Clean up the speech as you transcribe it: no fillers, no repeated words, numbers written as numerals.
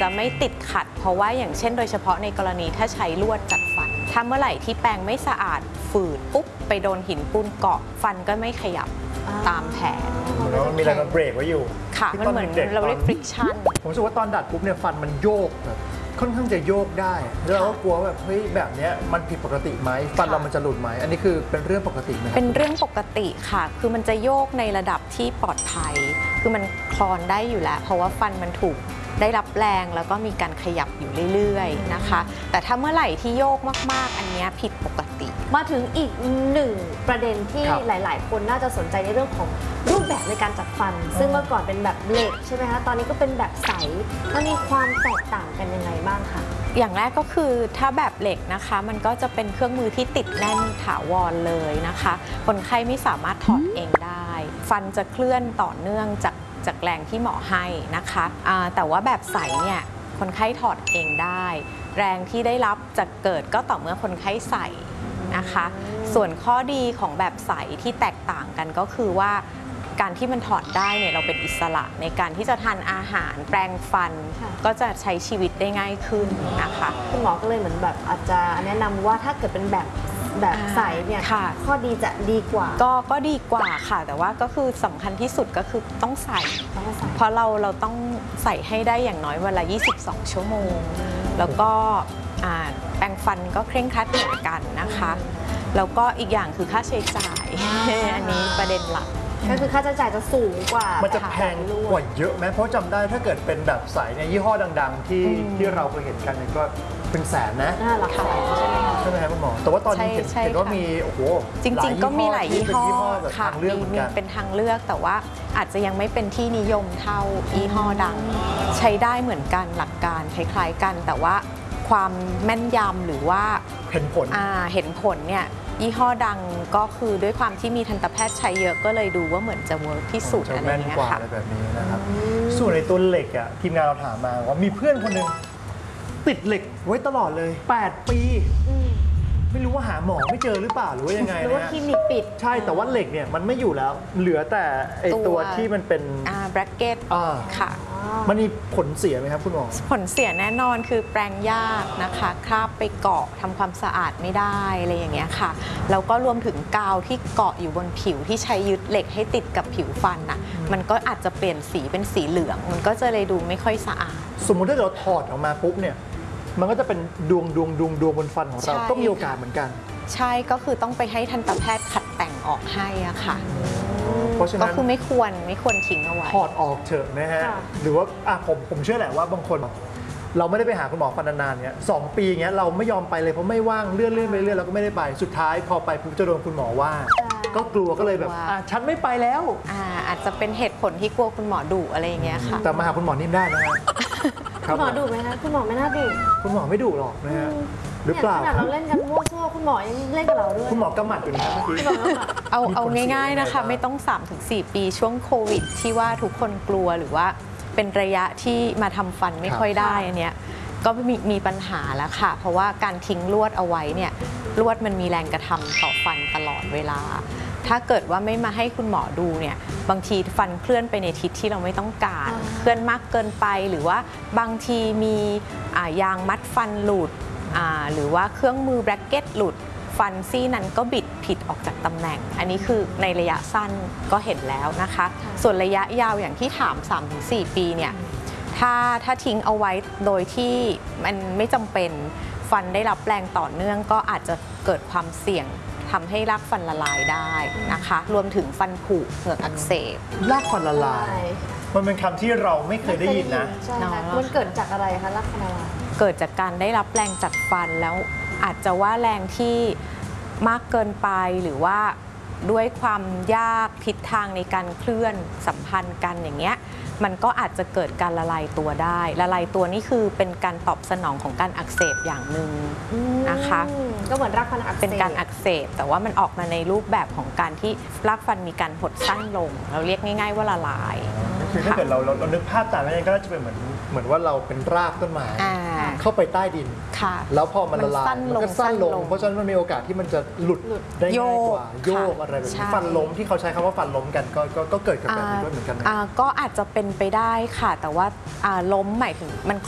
จะไม่ติดขัดเพราะว่าอย่างเช่นโดยเฉพาะในกรณีถ้าใช้ลวดจัดฟันถ้าเมื่อไหร่ที่แปรงไม่สะอาดฝืดปุ๊บไปโดนหินปูนเกาะฟันก็ไม่ขยับตามแผนแล้วมันมีอะไรมาเบรกไว้อยู่ค่ะมันเหมือนเราเรียก friction ผมรู้สึกว่าตอนดัดปุ๊บเนี่ยฟันมันโยกแบบค่อนข้างจะโยกได้แล้วเราก็กลัวแบบเฮ้ยแบบนี้มันผิดปกติไหมฟันเรามันจะหลุดไหมอันนี้คือเป็นเรื่องปกติไหมเป็นเรื่องปกติค่ะคือมันจะโยกในระดับที่ปลอดภัยคือมันคลอนได้อยู่แล้วเพราะว่าฟันมันถูกได้รับแรงแล้วก็มีการขยับอยู่เรื่อยๆนะคะแต่ถ้าเมื่อไหร่ที่โยกมากๆอันนี้ผิดปกติมาถึงอีกหนึ่งประเด็นที่หลายๆคนน่าจะสนใจในเรื่องของรูปแบบในการจัดฟันซึ่งเมื่อก่อนเป็นแบบเหล็กใช่ไหมคะตอนนี้ก็เป็นแบบใสมันมีความแตกต่างกันยังไงบ้างคะอย่างแรกก็คือถ้าแบบเหล็กนะคะมันก็จะเป็นเครื่องมือที่ติดแน่นถาวรเลยนะคะคนไข้ไม่สามารถถอดเองได้ฟันจะเคลื่อนต่อเนื่องจากแรงที่หมอให้นะคะแต่ว่าแบบใสเนี่ยคนไข้ถอดเองได้แรงที่ได้รับจะเกิดก็ต่อเมื่อคนไข้ใส่นะคะส่วนข้อดีของแบบใสที่แตกต่างกันก็คือว่าการที่มันถอดได้เนี่ยเราเป็นอิสระในการที่จะทานอาหารแปรงฟันก็จะใช้ชีวิตได้ง่ายขึ้นนะคะคุณหมอก็เลยเหมือนแบบอาจจะแนะนำว่าถ้าเกิดเป็นแบบใสเนี่ยข้อดีจะดีกว่าก็ดีกว่าค่ะแต่ว่าก็คือสำคัญที่สุดก็คือต้องใส่เพราะเราต้องใส่ให้ได้อย่างน้อยวันละ22 ชั่วโมงแล้วก็แปรงฟันก็เคร่งครัดเหมือนกันนะคะแล้วก็อีกอย่างคือค่าใช้จ่ายอันนี้ประเด็นหลักก็คือค่าใช้จ่ายจะสูงกว่ามันจะแพงกว่าเยอะไหมเพราะจำได้ถ้าเกิดเป็นแบบใสเนี่ยยี่ห้อดังๆที่เราเคยเห็นกันก็เป็นแสนนะหลักแสนใช่ไหมครับคุณหมอแต่ว่าตอนนี้เห็นว่ามีโอ้โหจริงๆก็มีหลายยี่ห้อค่ะมีเป็นทางเลือกแต่ว่าอาจจะยังไม่เป็นที่นิยมเท่ายี่ห้อดังใช้ได้เหมือนกันหลักการคล้ายๆกันแต่ว่าความแม่นยำหรือว่าเห็นผลเนี่ยยี่ห้อดังก็คือด้วยความที่มีทันตแพทย์ใช้เยอะก็เลยดูว่าเหมือนจะเวิร์กที่สุดอะไรเงี้ยค่ะอะไรแบบนี้นะครับส่วนในตัวเหล็กอ่ะทีมงานเราถามมาว่ามีเพื่อนคนหนึ่งติดเหล็กไว้ตลอดเลย8 ปีไม่รู้ว่าหาหมอไม่เจอหรือเปล่าหรือว่ายังไงนะหรือว่าคลินิกปิดใช่แต่ว่าเหล็กเนี่ยมันไม่อยู่แล้วเหลือแต่ไอตัวที่มันเป็นแบรกเก็ตค่ะมันมีผลเสียไหมครับคุณหมอผลเสียแน่นอนคือแปรงยากนะคะคราบไปเกาะทำความสะอาดไม่ได้อะไรอย่างเงี้ยค่ะแล้วก็รวมถึงกาวที่เกาะอยู่บนผิวที่ใช้ยึดเหล็กให้ติดกับผิวฟันน่ะมันก็อาจจะเปลี่ยนสีเป็นสีเหลืองมันก็จะเลยดูไม่ค่อยสะอาดสมมุติถ้าเราถอดออกมาปุ๊บเนี่ยมันก็จะเป็นดวงบนฟันของเราก็มีโอกาสเหมือนกันใช่ก็คือต้องไปให้ทันตแพทย์ขัดแต่งออกให้อะค่ะเพราะฉะนั้นก็คือไม่ควรทิ้งเอาไว้ถอดออกเถอะนะฮะหรือว่าผมเชื่อแหละว่าบางคนเราไม่ได้ไปหาคุณหมอฟันนานๆเนี่ย2 ปีเงี้ยเราไม่ยอมไปเลยเพราะไม่ว่างเลื่อนไปเรื่อยเราก็ไม่ได้ไปสุดท้ายพอไปปุ๊บจะโดนคุณหมอว่าก็กลัวก็เลยแบบฉันไม่ไปแล้วอาจจะเป็นเหตุผลที่กลัวคุณหมอดุอะไรอย่างเงี้ยค่ะแต่มาหาคุณหมอนิ่มได้นะฮะคุณหมอดุไหมคะคุณหมอไม่น่าดุคุณหมอไม่ดุหรอกนะฮะหรือเปล่าขนาดเราเล่นกันมั่วซั่วคุณหมอยังเล่นกับเราด้วยคุณหมอกำหมัดอยู่นะเมื่อกี้เอาง่ายๆนะคะไม่ต้อง 3-4 ปีช่วงโควิดที่ว่าทุกคนกลัวหรือว่าเป็นระยะที่มาทำฟันไม่ค่อยได้อันเนี้ยก็มีปัญหาแล้วค่ะเพราะว่าการทิ้งลวดเอาไว้เนี่ยลวดมันมีแรงกระทำต่อฟันตลอดเวลาถ้าเกิดว่าไม่มาให้คุณหมอดูเนี่ยบางทีฟันเคลื่อนไปในทิศที่เราไม่ต้องการเคลื่อนมากเกินไปหรือว่าบางทีมียางมัดฟันหลุดหรือว่าเครื่องมือแบรกเก็ตหลุดฟันซี่นั้นก็บิดผิดออกจากตำแหน่งอันนี้คือในระยะสั้นก็เห็นแล้วนะคะส่วนระยะยาวอย่างที่ถาม 3-4 ปีเนี่ยถ้าทิ้งเอาไว้โดยที่มันไม่จำเป็นฟันได้รับแรงต่อเนื่องก็อาจจะเกิดความเสี่ยงทำให้รากฟันละลายได้นะคะรวมถึงฟันผุเหงือกอักเสบรากฟันละลายมันเป็นคำที่เราไม่เคยได้ยินนะมันเกิดจากอะไรคะรากฟันละลายเกิดจากการได้รับแรงจัดฟันแล้วอาจจะว่าแรงที่มากเกินไปหรือว่าด้วยความยากทิศทางในการเคลื่อนสัมพันธ์กันอย่างเงี้ยมันก็อาจจะเกิดการละลายตัวได้ละลายตัวนี่คือเป็นการตอบสนองของการอักเสบอย่างหนึ่งนะคะก็เหมือนรากฟันอักเสบเป็นการอักเสบแต่ว่ามันออกมาในรูปแบบของการที่รากฟันมีการหดสั้นลงเราเรียกง่ายๆว่าละลายคือถ้าเกิดเรานึกภาพตามนั้นก็จะเป็นเหมือนว่าเราเป็นรากต้นไม้เข้าไปใต้ดินแล้วพอมันละลายมันก็สั้นลงเพราะฉะนั้นมันมีโอกาสที่มันจะหลุดได้ง่ายกว่าโยกอะไรแบบนี้ฟันล้มที่เขาใช้คำว่าฟันล้มกันก็เกิดกับแบบนี้ด้วยเหมือนกันก็อาจจะเป็นไปได้ค่ะแต่ว่าล้มหมายถึงมันค